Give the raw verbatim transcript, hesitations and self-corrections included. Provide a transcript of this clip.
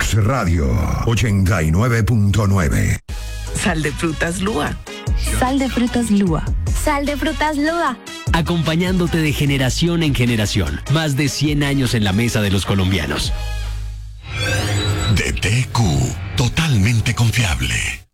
Plus Radio ochenta y nueve punto nueve. Sal de frutas Lua. Sal de frutas Lua. Sal de frutas Lua. Acompañándote de generación en generación. Más de cien años en la mesa de los colombianos. D T Q, totalmente confiable.